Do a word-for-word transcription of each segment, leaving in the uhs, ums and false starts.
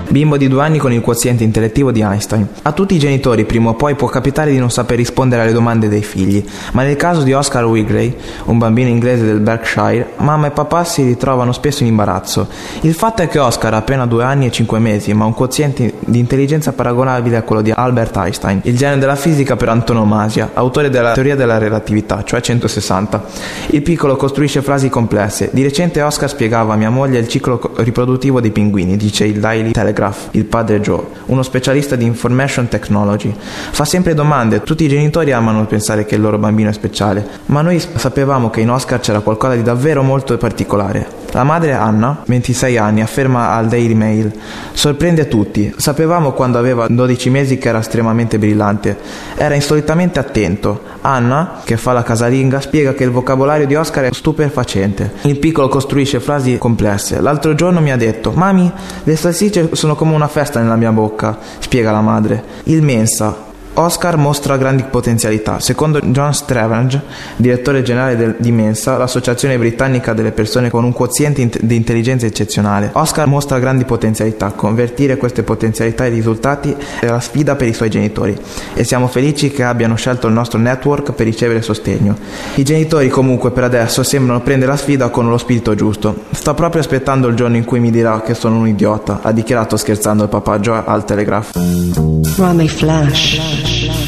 bimbo di due anni con il quoziente intellettivo di Einstein. A tutti i genitori prima o poi può capitare di non saper rispondere alle domande dei figli, ma nel caso di Oscar Wigley, un bambino inglese del Berkshire, mamma e papà si ritrovano spesso in imbarazzo. Il fatto è che Oscar ha appena due anni e cinque mesi, ma un quoziente di intelligenza paragonabile a quello di Albert Einstein, il genio della fisica per antonomasia, autore della teoria della relatività, cioè centosessanta. Il piccolo costruisce frasi complesse. Di recente Oscar spiegava a mia moglie il ciclo riproduttivo dei pinguini, dice il Daily Telegraph, il padre Joe, uno specialista di information technology. Fa sempre domande. Tutti i genitori amano pensare che il loro bambino è speciale, ma noi sapevamo che in Oscar c'era qualcosa di davvero molto particolare. La madre Anna, ventisei anni, afferma al Daily Mail: sorprende tutti. Sapevamo quando aveva dodici mesi che era estremamente brillante. Era insolitamente attento. Anna, che fa la casalinga, spiega che il vocabolario di Oscar è stupefacente. Il piccolo costruisce frasi complesse. L'altro giorno mi ha detto: mami, le salsicce sono come una festa nella mia bocca, spiega la madre. Il Mensa. Oscar mostra grandi potenzialità. Secondo John Stravange, direttore generale del, di Mensa, l'associazione britannica delle persone con un quoziente int- di intelligenza eccezionale, Oscar mostra grandi potenzialità. Convertire queste potenzialità in risultati è la sfida per i suoi genitori e siamo felici che abbiano scelto il nostro network per ricevere sostegno. I genitori comunque per adesso sembrano prendere la sfida con lo spirito giusto. Sto proprio aspettando il giorno in cui mi dirà che sono un idiota, ha dichiarato scherzando il papà Joe al Telegraph. Rami Flash.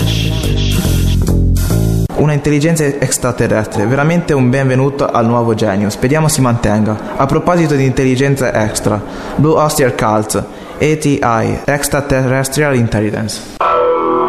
Una intelligenza extraterrestre, veramente un benvenuto al nuovo genio, speriamo si mantenga. A proposito di intelligenza extra, Blue Oyster Cult, A T I, Extraterrestrial Intelligence.